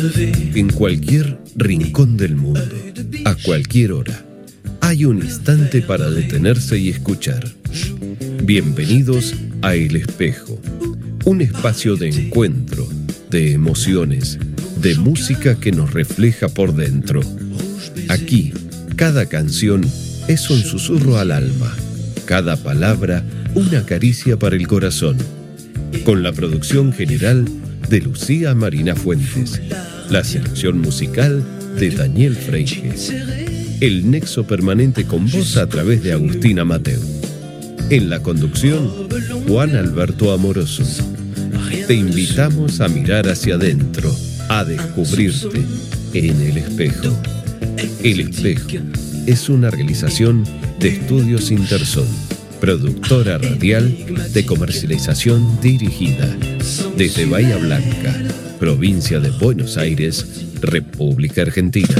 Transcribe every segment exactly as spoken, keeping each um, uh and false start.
En cualquier rincón del mundo, a cualquier hora, hay un instante para detenerse y escuchar. Bienvenidos a El Espejo, un espacio de encuentro, de emociones, de música que nos refleja por dentro. Aquí, cada canción es un susurro al alma, cada palabra una caricia para el corazón. Con la producción general de Lucía Marina Fuentes, la selección musical de Daniel Freire, el nexo permanente con vos a través de Agustina Mateu. En la conducción, Juan Alberto Amoroso. Te invitamos a mirar hacia adentro, a descubrirte en El Espejo. El Espejo es una realización de Estudios Intersol, productora radial de comercialización dirigida desde Bahía Blanca, provincia de Buenos Aires, República Argentina.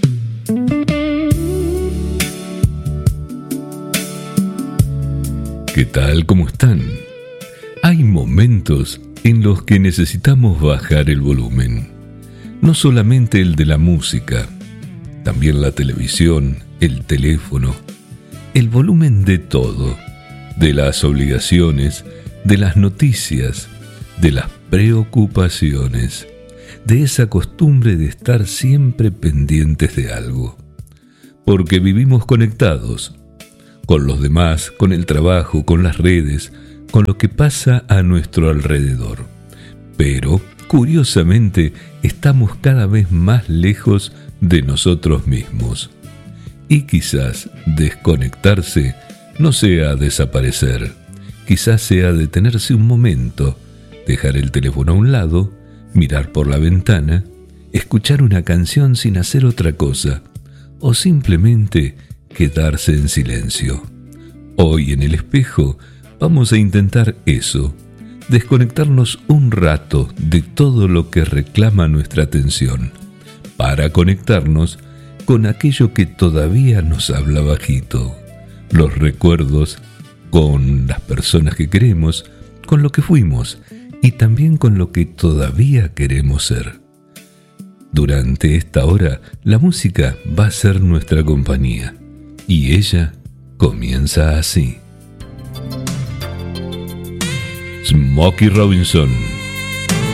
¿Qué tal? ¿Cómo están? Hay momentos en los que necesitamos bajar el volumen. No solamente el de la música, también la televisión, el teléfono, el volumen de todo, de las obligaciones, de las noticias, de las preocupaciones, de esa costumbre de estar siempre pendientes de algo. Porque vivimos conectados con los demás, con el trabajo, con las redes, con lo que pasa a nuestro alrededor. Pero, curiosamente, estamos cada vez más lejos de nosotros mismos. Y quizás desconectarse no sea desaparecer, quizás sea detenerse un momento, dejar el teléfono a un lado, mirar por la ventana, escuchar una canción sin hacer otra cosa, o simplemente quedarse en silencio. Hoy en El Espejo vamos a intentar eso, desconectarnos un rato de todo lo que reclama nuestra atención, para conectarnos con aquello que todavía nos habla bajito, los recuerdos, con las personas que queremos, con lo que fuimos y también con lo que todavía queremos ser. Durante esta hora, la música va a ser nuestra compañía y ella comienza así. Smokey Robinson.